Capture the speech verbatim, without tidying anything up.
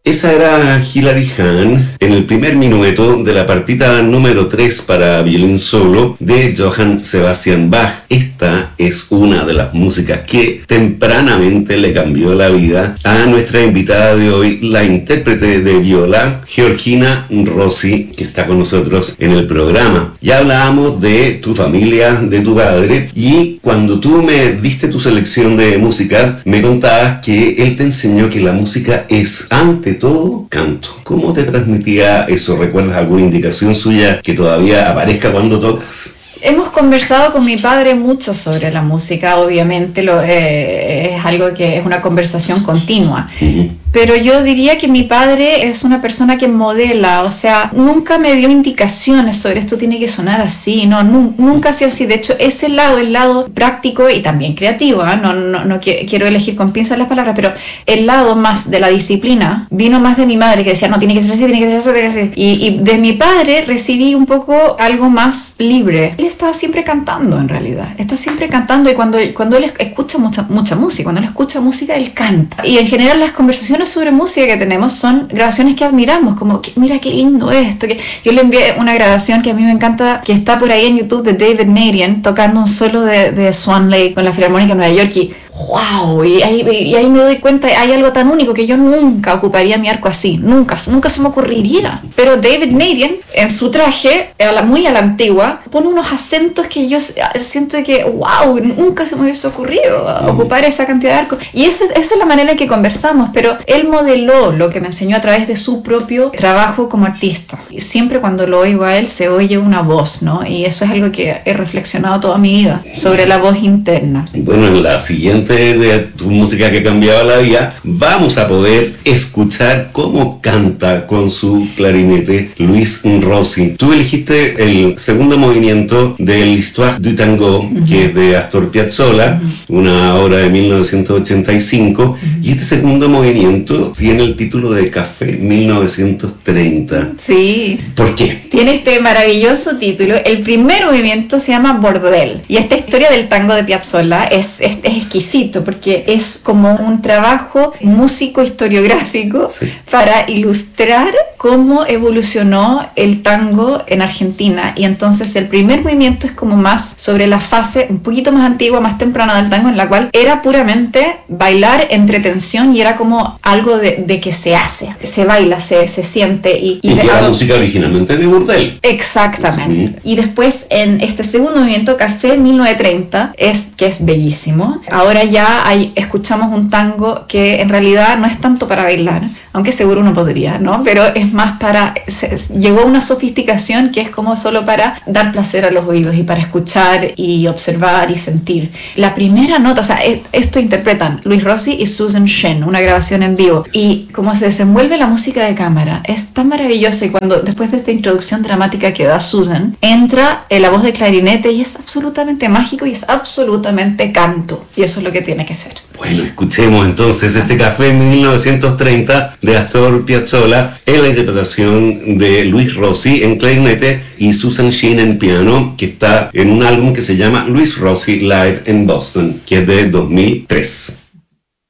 Esa era Hilary Hahn en el primer minueto de la partita número tres para violín solo de Johann Sebastian Bach. Esta es una de las músicas que tempranamente le cambió la vida a nuestra invitada de hoy, la intérprete de viola Georgina Rossi, que está con nosotros en el programa. Ya hablábamos de tu familia, de tu padre, y cuando tú me diste tu selección de música, me contabas que él te enseñó que la música es, ante todo, canto. ¿Cómo te transmitía eso? ¿Recuerdas alguna indicación suya que todavía aparezca cuando tocas? Hemos conversado con mi padre mucho sobre la música, obviamente lo, eh, es algo que es una conversación continua. Uh-huh. Pero yo diría que mi padre es una persona que modela, o sea, nunca me dio indicaciones sobre esto tiene que sonar así, no, nu- nunca ha sido así. De hecho, ese lado, el lado práctico y también creativo, ¿eh? no, no, no qu- quiero elegir con pinzas las palabras, pero el lado más de la disciplina vino más de mi madre, que decía, no, tiene que ser así, tiene que ser así, tiene que ser así. Y, y de mi padre recibí un poco algo más libre. Él estaba siempre cantando, en realidad, está siempre cantando, y cuando, cuando él escucha mucha, mucha música, cuando él escucha música, él canta. Y en general las conversaciones sobre música que tenemos son grabaciones que admiramos, como que, mira qué lindo esto, que yo le envié una grabación que a mí me encanta, que está por ahí en YouTube, de David Narian tocando un solo de, de Swan Lake con la Filarmónica de Nueva York, y wow, y ahí, y ahí me doy cuenta, hay algo tan único que yo nunca ocuparía mi arco así, nunca, nunca se me ocurriría. Pero David Narian, en su traje, a la, muy a la antigua, pone unos acentos que yo siento que, wow, nunca se me hubiese ocurrido ocupar esa cantidad de arcos. Y esa, esa es la manera en que conversamos, pero él modeló lo que me enseñó a través de su propio trabajo como artista. Y siempre cuando lo oigo a él, se oye una voz, ¿no? Y eso es algo que he reflexionado toda mi vida, sobre la voz interna. Bueno, en la siguiente de tu música que cambiaba la vida, vamos a poder escuchar cómo canta con su clarinete Luis Rossi. Tú elegiste el segundo movimiento de l'Histoire du Tango, uh-huh. que es de Astor Piazzolla, uh-huh. una obra de mil novecientos ochenta y cinco, uh-huh. y este segundo movimiento tiene el título de Café mil novecientos treinta. Sí. ¿Por qué? Tiene este maravilloso título. El primer movimiento se llama Bordel, y esta historia del tango de Piazzolla es, es, es exquisita, porque es como un trabajo músico historiográfico, sí. para ilustrar cómo evolucionó el tango en Argentina. Y entonces el primer movimiento es como más sobre la fase un poquito más antigua, más temprana del tango, en la cual era puramente bailar, entretención, y era como algo de, de que se hace, se baila, se, se siente. Y, y, y que era algo, música originalmente de burdel. Exactamente. Sí. Y después en este segundo movimiento, Café mil novecientos treinta, es, que es bellísimo. Ahora ya hay, escuchamos un tango que en realidad no es tanto para bailar, aunque seguro uno podría, ¿no? Pero es más para, se, llegó a una sofisticación que es como solo para dar placer a los oídos y para escuchar y observar y sentir. La primera nota, o sea, esto interpretan Luis Rossi y Susan Shen, una grabación en vivo, y cómo se desenvuelve la música de cámara es tan maravillosa. Y cuando después de esta introducción dramática que da Susan, entra en la voz de clarinete y es absolutamente mágico y es absolutamente canto, y eso es lo que tiene que ser. Bueno, escuchemos entonces este Café en mil novecientos treinta de Astor Piazzolla en la interpretación de Luis Rossi en clarinete y Susan Shin en piano, que está en un álbum que se llama Luis Rossi Live in Boston, que es de dos mil tres.